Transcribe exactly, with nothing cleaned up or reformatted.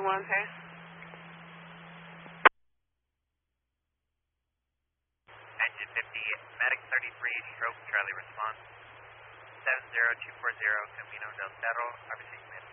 one, sir. Engine fifty, Medic thirty-three, stroke Charlie response. seven zero two four zero, Camino del Cerro, R B C command.